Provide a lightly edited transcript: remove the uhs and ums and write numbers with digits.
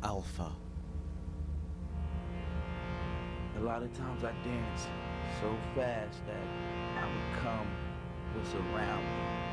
Alpha. A lot of times I dance so fast that I become what's around me.